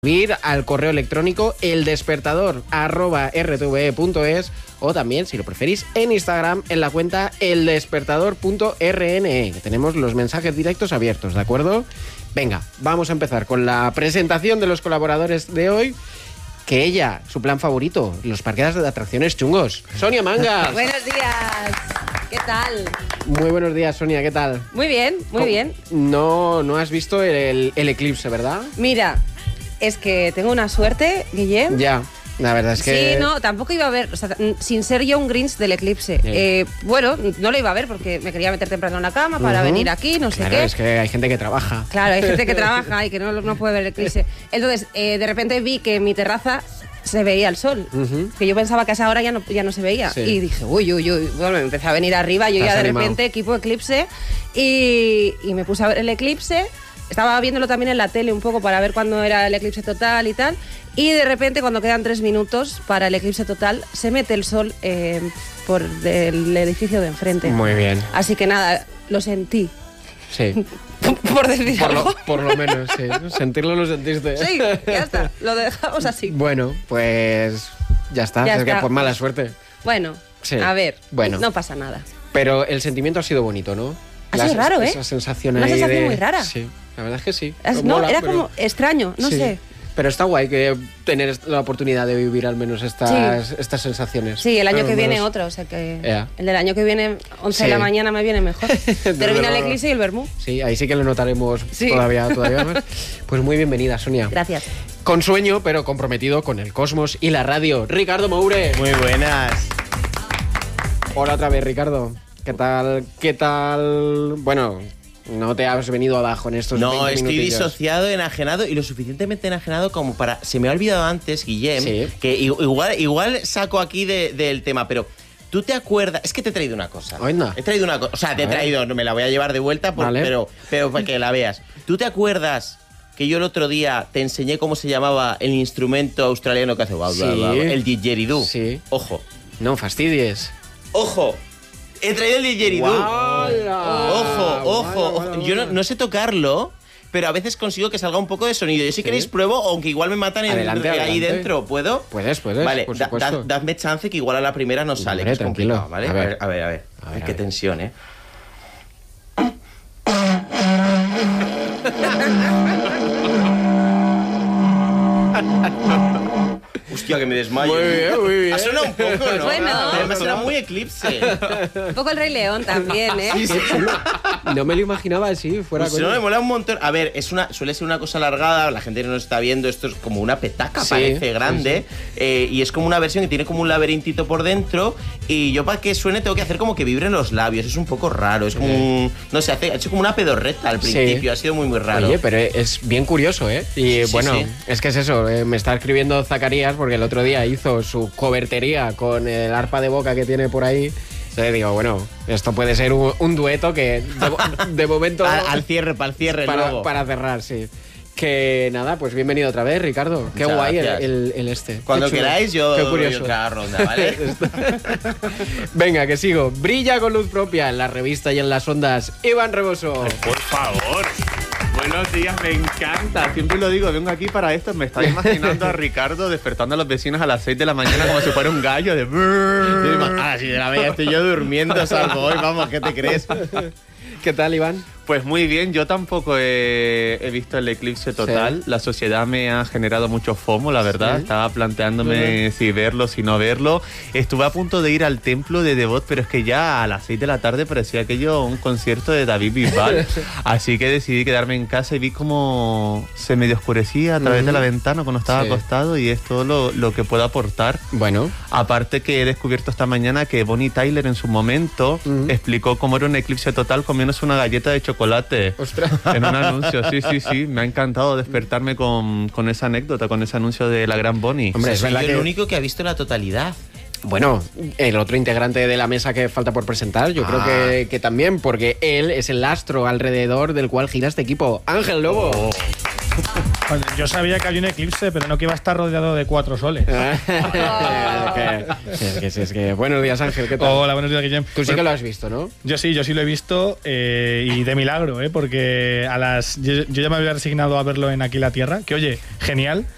al correo electrónico eldespertador@rtve.es o también, si lo preferís, en Instagram en la cuenta eldespertador.rne, que tenemos los mensajes directos abiertos, ¿de acuerdo? Venga, vamos a empezar con la presentación de los colaboradores de hoy. Que ella, su plan favorito, los parques de atracciones chungos. Sonia Mangas. Buenos días. ¿Qué tal? Muy buenos días, Sonia, ¿qué tal? Muy bien, muy bien. No has visto el eclipse, ¿verdad? Mira, es que tengo una suerte, Guillem. Ya, la verdad es que... Sí, no, tampoco iba a ver, o sea, sin ser yo un Grinch del eclipse. Bueno, no lo iba a ver porque me quería meter temprano en la cama para venir aquí, no sé qué. Es que hay gente que trabaja. Claro, hay gente que trabaja y que no puede ver el eclipse. Entonces, de repente vi que en mi terraza se veía el sol, que yo pensaba que a esa hora ya no se veía. Sí. Y dije, uy, bueno, me empecé a venir arriba, yo ya de repente equipo eclipse y me puse a ver el eclipse. Estaba viéndolo también en la tele un poco para ver cuándo era el eclipse total y tal. Y de repente, cuando quedan 3 minutos para el eclipse total, se mete el sol por el edificio de enfrente. Muy bien. Así que nada, lo sentí. Sí. Por decir algo. Por lo menos, sí. Sentirlo lo sentiste. Sí, ya está. Lo dejamos así. Bueno, pues ya está. Es que por mala suerte. Bueno, sí. A ver, no pasa nada. Pero el sentimiento ha sido bonito, ¿no? Ha sido raro, Esa sensación Una ahí sensación muy rara. Sí, la verdad es que sí. Era como extraño, no sé. Pero está guay que tener la oportunidad de vivir al menos estas sensaciones. Sí, el año que viene otro, o sea que el del año que viene, 11 de la mañana me viene mejor. Termina el eclipse y el vermú. Sí, ahí sí que lo notaremos todavía más. Pues muy bienvenida, Sonia. Gracias. Con sueño, pero comprometido con el cosmos y la radio. Ricardo Moure. Muy buenas. Hola otra vez, Ricardo. ¿Qué tal? Bueno... No te has venido abajo en estos 20 minutillos. No, estoy disociado, enajenado y lo suficientemente enajenado como para... Se me ha olvidado antes, Guillem, que igual saco aquí del tema, pero... ¿Tú te acuerdas? Es que te he traído una cosa. Oina. He traído una cosa. O sea, te he traído... No me la voy a llevar de vuelta, pero para que la veas. ¿Tú te acuerdas que yo el otro día te enseñé cómo se llamaba el instrumento australiano que hace... El didgeridoo? Sí. Ojo. No fastidies. Ojo. He traído el didgeridoo. Ojo. Yo no sé tocarlo, pero a veces consigo que salga un poco de sonido. Yo si queréis pruebo, aunque igual me matan ahí dentro. ¿Puedo? Puedes, vale, por supuesto. Dadme chance que igual a la primera no sale. Hombre, tranquilo. ¿Vale? A ver. Qué tensión, ¿eh? Hostia, que me desmayo. Muy bien. Ha sonado un poco, ¿no? Bueno. Además era muy eclipse. Un poco el Rey León también, ¿eh? Sí. No me lo imaginaba así, fuera pues no, me mola un montón. A ver, suele ser una cosa alargada, la gente no nos está viendo, esto es como una petaca, parece grande, y es como una versión que tiene como un laberintito por dentro, y yo para que suene tengo que hacer como que vibren los labios, es un poco raro, es como no sé, ha hecho como una pedorreta al principio, ha sido muy raro. Oye, pero es bien curioso, ¿eh? Y es que es eso, me está escribiendo Zacarías porque el otro día hizo su cobertería con el arpa de boca que tiene por ahí. Entonces digo, bueno, esto puede ser un dueto que de momento... para el cierre luego. Para cerrar, sí. Que nada, pues bienvenido otra vez, Ricardo. Qué muchas guay el Cuando queráis yo doy otra ronda, ¿vale? Venga, que sigo. Brilla con luz propia en la revista y en las ondas. Iván Reboso. Por favor. Buenos días, me encanta. Siempre lo digo, vengo aquí para esto. Me estaba imaginando a Ricardo despertando a los vecinos a las 6 de la mañana como si fuera un gallo de... Si de la bella estoy yo durmiendo, salgo hoy, vamos, ¿qué te crees? ¿Qué tal, Iván? Pues muy bien, yo tampoco he visto el eclipse total. Sí. La sociedad me ha generado mucho FOMO, la verdad. Sí. Estaba planteándome si verlo, si no verlo. Estuve a punto de ir al templo de Devot, pero es que ya a las 6 de la tarde parecía aquello un concierto de David Bisbal. Así que decidí quedarme en casa y vi cómo se medio oscurecía a través de la ventana cuando estaba acostado, y es todo lo que puedo aportar. Bueno. Aparte que he descubierto esta mañana que Bonnie Tyler en su momento explicó cómo era un eclipse total comiéndose una galleta de chocolate. ¡Ostras! En un anuncio, sí. Me ha encantado despertarme con esa anécdota, con ese anuncio de la gran Bonnie. Hombre, es verdad que el único que ha visto la totalidad. Bueno, el otro integrante de la mesa que falta por presentar, yo creo que también, porque él es el astro alrededor del cual gira este equipo. Ángel Lobo. Yo sabía que había un eclipse, pero no que iba a estar rodeado de 4 soles. Es que buenos días, Ángel, ¿qué tal? Hola, buenos días, Guillem. Tú sí que lo has visto, ¿no? Yo sí lo he visto, y de milagro, porque yo ya me había resignado a verlo en Aquí la Tierra, que oye, genial,